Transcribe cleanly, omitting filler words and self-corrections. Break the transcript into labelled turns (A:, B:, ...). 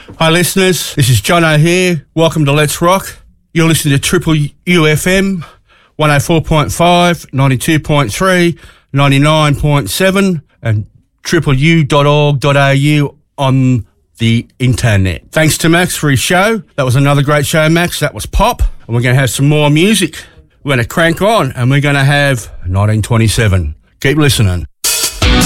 A: Hi listeners, this is Jono here. Welcome to Let's Rock. You're listening to Triple UFM 104.5, 92.3, 99.7 and tripleu.org.au on the internet. Thanks to Max for his show. That was another great show, Max. That was pop. And we're going to have some more music. We're going to crank on and we're going to have 1927. Keep listening.